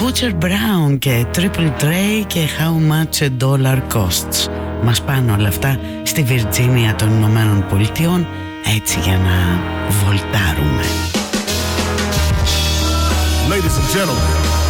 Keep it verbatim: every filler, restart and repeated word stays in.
Butcher Brown και Triple Trey και How Much a Dollar Costs. Μας πάνε όλα αυτά στη Βιρτζίνια των Ηνωμένων Πολιτειών, έτσι για να βολτάρουμε. Ladies and gentlemen,